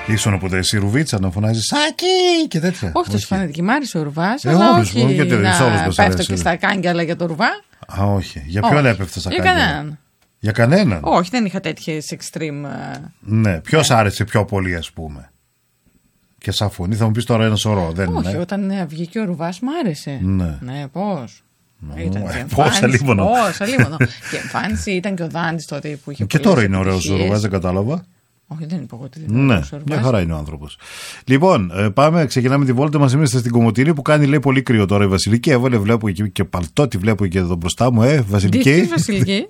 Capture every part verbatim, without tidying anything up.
Ήσουν οπότε εσύ Ρουβίτσα να φωνάζει Σάκη και τέτοια. Όχι τόσο φανατική. Μ' άρεσε ο Ρουβάς. Ε, αλλά όλους, όχι γιατί να σε όλους μας πέφτω αρέσει. και στα κάγκελα για το Ρουβά. Α, όχι. Για ποιον έπεφτε στα Για κάγκελα? κανέναν. Για κανέναν. Όχι, δεν είχα τέτοιες extreme. Ναι. Ποιος άρεσε πιο πολύ, ας πούμε? Και σαν φωνή θα μου πεις τώρα ένα σωρό. Δεν Όχι, είναι. όταν ε, βγήκε ο Ρουβάς μ' άρεσε. Ναι. Ναι, πώς. Ναι. Ήταν Ε, και πώς, εμφάνιση, αλίμονο. πώς, αλίμονο. Και εμφάνιση ήταν και ο Δάντης τότε που είχε. Και πολλές τώρα είναι ωραίος ο επιτυχίες. Ρουβάς, δεν κατάλαβα. Όχι, δεν είπα εγώ ότι δεν είναι Ναι, ωραίος ο Ρουβάς. μια χαρά είναι ο άνθρωπος. Λοιπόν, ε, πάμε, ξεκινάμε τη βόλτα μας. Είμαστε στην Κομοτηνή που κάνει, λέει, πολύ κρύο τώρα η Βασιλική. Έβαλε, βλέπω εκεί και παλτό, τη βλέπω και εδώ μπροστά μου, ε, Βασιλική. Τι Βασιλική.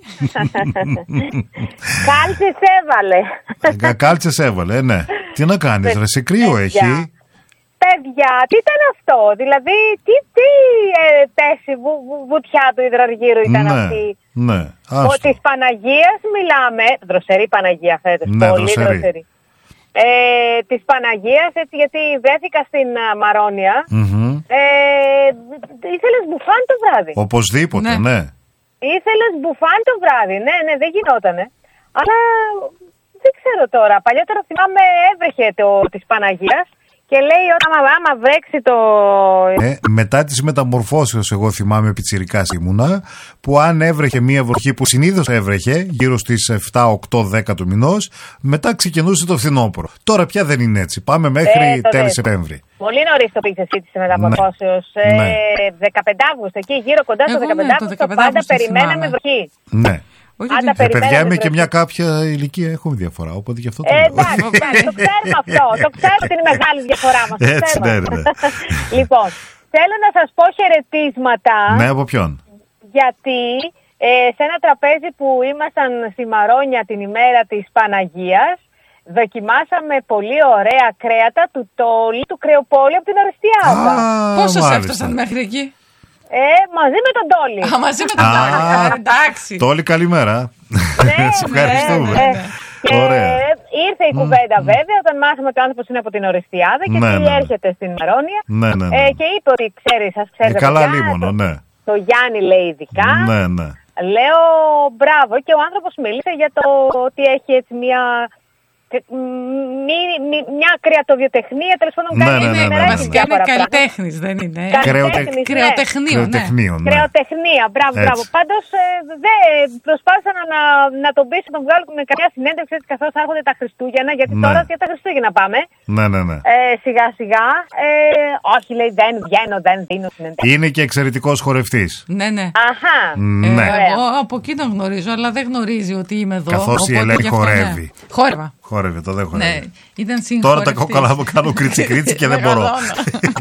Κάλτσες έβαλε. Ε, Κάλτσες έβαλε, ε, ναι. Τι να κάνεις, ρε, σε κρύο έχει. Παιδιά, τι ήταν αυτό? Δηλαδή, τι, τι ε, πέσει βου, βου, βουτιά του υδραργύρου ήταν Ναι, αυτή? ναι. Ο, της Παναγίας μιλάμε, δροσερή Παναγία φέτος, Ναι, πολύ δροσερή. δροσερή. Ε, της Παναγίας, έτσι, γιατί βρέθηκα στην α, Μαρόνια, Μμμ. ε, ήθελες μπουφάν το βράδυ. Οπωσδήποτε, Ναι. ναι. Ήθελες μπουφάν το βράδυ, ναι, ναι, δεν γινότανε. Αλλά δεν ξέρω τώρα, παλιότερα θυμάμαι έβρεχε το της Παναγίας. Και λέει όταν άμα βρέξει το... Ε, μετά τις μεταμορφώσεις, εγώ θυμάμαι πιτσιρικάς ήμουνα, που αν έβρεχε μία βροχή που συνήθως έβρεχε, γύρω στις επτά, οκτώ, δέκα του μηνός, μετά ξεκινούσε το φθινόπωρο. Τώρα πια δεν είναι έτσι. Πάμε μέχρι Ε, τότε. τέλη Σεπτέμβρη. Πολύ νωρίς το πήγες εσύ της μεταμορφώσεως. Ναι. Ε, Ναι. δεκαπέντε Αυγούστου, εκεί γύρω κοντά στο Εγώ, ναι, δεκαπέντε το Αυγούστου, δεκαπέντε πάντα Αυγούστου περιμέναμε θυμάμαι. βροχή. Ναι. Όχι, Άντα δεν- Ε, παιδιά περιμέναμε είμαι και βροχή. μια κάποια ηλικία, έχουμε διαφορά, οπότε γι' αυτό το Ε, λέω. εντάξει, εντάξει, το ξέρουμε αυτό. Το ξέρουμε ότι είναι μεγάλη διαφορά μας. το Έτσι, ξέρουμε. ναι, ναι. Λοιπόν, θέλω να σας πω χαιρετίσματα. Ναι, από ποιον? Γιατί ε, σε ένα τραπέζι που ήμασταν στη Μαρόνια την ημέρα της Παναγίας, δοκιμάσαμε πολύ ωραία κρέατα του τόλι του Κρεοπόλη από την Αριστιάδα. Πώς σας μάλιστα. έφτασαν μέχρι εκεί? Ε, μαζί με τον τόλι. Α, μαζί με τον Α. Τόλι. Εντάξει. Τόλι, καλημέρα. Σε ευχαριστούμε. ναι, ναι. Και Ωραία. ήρθε η κουβέντα βέβαια όταν μάθαμε ότι ο άνθρωπος είναι από την Οριστιάδα και Ναι, τι ναι, ναι. έρχεται στην Μαρόνια. Ναι, ναι, ναι. Ε, και είπε ότι ξέρει, σας Ε, ξέρετε. καλά παιδιά, λίμωνο, το- ναι. Το Γιάννη λέει ειδικά. Ναι, ναι. Λέω μπράβο και ο άνθρωπος μίλησε για το ότι έχει έτσι μια, μη- μη- μια κρεατοβιοτεχνία, τέλος πάντων Ναι, κάνει ναι, ναι, ένα ναι, μεράκι ναι, Βασικά ναι. είναι διάφορα πράγματα. καλλιτέχνης, δεν είναι? Κρεοτε- Καλλιτέχνης, ναι. Κρεοτεχνείο, ναι. Κρεοτεχνείο, ναι. Κρεοτεχνία, μπράβο, Έτσι. μπράβο. Πάντως ε, δεν προσπάθησα να, να, να τον πείσω, να τον βγάλω με καμιά συνέντευξη έτσι, καθώς θα έρχονται τα Χριστούγεννα, γιατί Ναι. τώρα για τα Χριστούγεννα πάμε. Ναι, ναι, ναι. Ε, σιγά σιγά. Ε, όχι, λέει, δεν βγαίνω, δεν δίνω συνέντευξη. Είναι και εξαιρετικός χορευτής. Ναι, ναι. Αχά. Ε, Ναι. Εγώ από εκεί τον γνωρίζω, αλλά δεν γνωρίζει ότι είμαι εδώ. Καθώς η οπότε Ελένη γι' αυτό, ναι. χορεύει. Χόρευα. Χόρευε, το δεν Ναι, χορεύει. ήταν Τώρα τα συγχωρευτής. κόκκαλα μου κάνω κρίτσι κρίτσι και δεν μπορώ. Μεγαλώνω.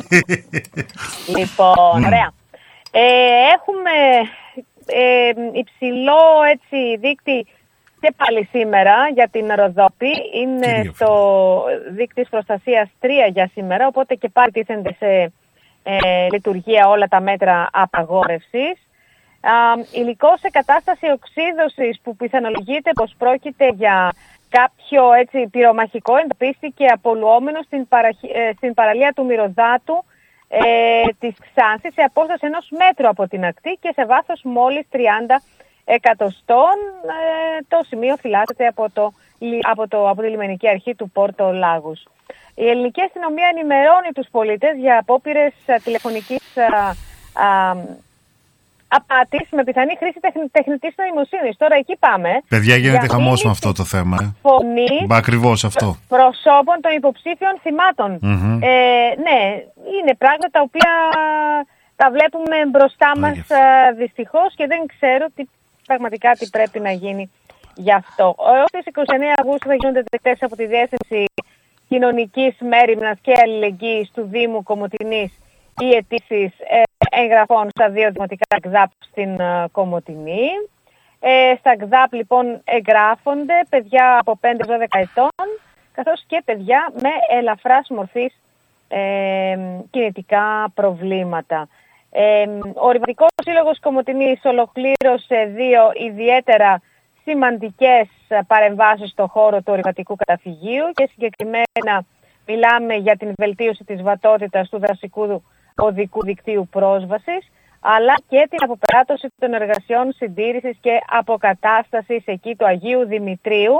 Λοιπόν, ωραία. Ε, έχουμε ε, υψηλό έτσι, δείκτη και πάλι σήμερα για την Ροδόπη. Είναι Κυρία στο δείκτη της προστασίας τρία για σήμερα, οπότε και πάλι τίθενται σε ε, λειτουργία όλα τα μέτρα απαγόρευσης. Α, υλικό σε κατάσταση οξύδωσης που πιθανολογείται πως πρόκειται για κάποιο έτσι, πυρομαχικό εντοπίστηκε απολουόμενο στην, παραχ- ε, στην παραλία του Μυρωδάτου ε, της Ξάνθης σε απόσταση ενός μέτρου από την ακτή και σε βάθος μόλις τριάντα εκατοστών. Ε, το σημείο φυλάσσεται από, το, από, το, από τη λιμενική αρχή του Πόρτο Λάγους. Η ελληνική αστυνομία ενημερώνει τους πολίτες για απόπειρες α, τηλεφωνικής α, α, απάτης με πιθανή χρήση τεχνη, τεχνητής νοημοσύνης. Τώρα εκεί πάμε. Παιδιά, γίνεται Για χαμός με μήνυση αυτό το θέμα. ε. Φωνή Μπα, ακριβώς αυτό. προσώπων των υποψήφιων θυμάτων. Μμμ. Ε, ναι, είναι πράγματα τα οποία τα βλέπουμε μπροστά Άγια. μας α, δυστυχώς και δεν ξέρω τι, πραγματικά τι πρέπει να γίνει γι' αυτό. Έως τις είκοσι εννέα Αυγούστου θα γίνονται δεκτές από τη Διεύθυνση Κοινωνικής Μέριμνας και Αλληλεγγύης του Δήμου Κομοτηνής οι αιτήσεις ε, εγγραφών στα δύο δημοτικά ΚΔΑΠ στην ε, Κομοτηνή. Ε, στα ΚΔΑΠ λοιπόν εγγράφονται παιδιά από πέντε έως δώδεκα ετών, καθώς και παιδιά με ελαφράς μορφής ε, κινητικά προβλήματα. Ε, ο Ορειβατικός Σύλλογος Κομοτηνής ολοκλήρωσε δύο ιδιαίτερα σημαντικές παρεμβάσεις στον χώρο του ορειβατικού καταφυγίου και συγκεκριμένα μιλάμε για την βελτίωση της βατότητας του δασικού οδικού δικτύου πρόσβασης, αλλά και την αποπεράτωση των εργασιών συντήρησης και αποκατάστασης εκεί του Αγίου Δημητρίου,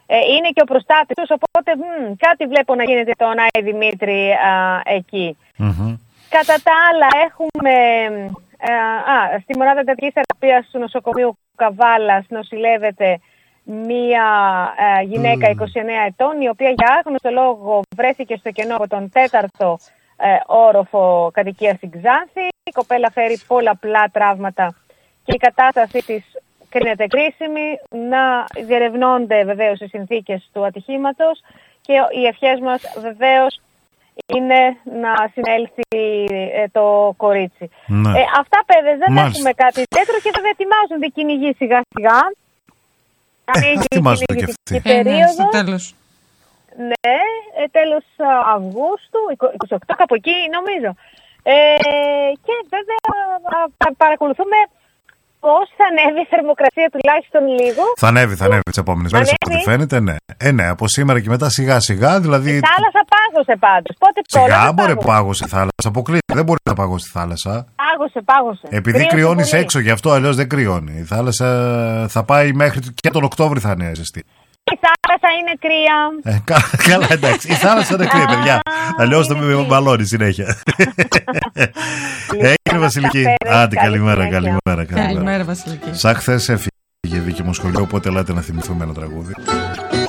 ε, είναι και ο προστάτης τους, οπότε μ, κάτι βλέπω να γίνεται τον Άι Δημήτρη α, εκεί. Mm-hmm. Κατά τα άλλα έχουμε, ε, α, στη μονάδα εντατικής θεραπείας του νοσοκομείου Καβάλας νοσηλεύεται μία ε, γυναίκα mm. είκοσι εννέα ετών, η οποία για άγνωστο λόγο βρέθηκε στο κενό από τον τέταρτο ε, όροφο κατοικία στην Ξάνθη. Η κοπέλα φέρει πολλαπλά τραύματα και η κατάστασή της κρίνεται κρίσιμη. Να διερευνώνται βεβαίως οι συνθήκες του ατυχήματος και οι ευχές μας βεβαίως είναι να συνέλθει ε, το κορίτσι. Ναι. Ε, αυτά παιδες, δεν Μάλιστα. έχουμε κάτι τέτοιο και βέβαια ετοιμάζονται οι κυνηγοί σιγά σιγά. Ε, ετοιμάζονται και αυτοί. Ε, ναι, στο τέλος. Ναι, ε, τέλος Αυγούστου, είκοσι οκτώ κάπου εκεί νομίζω. Ε, και βέβαια α, παρακολουθούμε πώς θα ανέβει η θερμοκρασία τουλάχιστον λίγο. Θα ανέβει, θα ανέβει τις επόμενες μέρες από ό,τι φαίνεται, ναι. Ε, ναι, από σήμερα και μετά σιγά σιγά, δηλαδή... Η θάλασσα πάγωσε πάντως. Πότε σιγά μπορεί να πάγωσε η θάλασσα, αποκλείεται, δεν μπορεί να πάγωσε η θάλασσα. Πάγωσε, πάγωσε. Επειδή κρυώνεις έξω, γι' αυτό αλλιώς δεν κρυώνει. Η θάλασσα θα πάει μέχρι και τον Οκτώβρη θα είναι ζεστή. Η θάλασσα είναι κρύα. Ε, κα, καλά, εντάξει. Η θάλασσα είναι κρύα, παιδιά. Αλλιώς θα με μπαλώνει συνέχεια. Έγινε Βασιλική. Άντε, καλημέρα, καλημέρα. Καλημέρα, Βασιλική. Σαν χθες έφυγε η Βίκη μου σχολείο, οπότε ελάτε να θυμηθούμε ένα τραγούδι.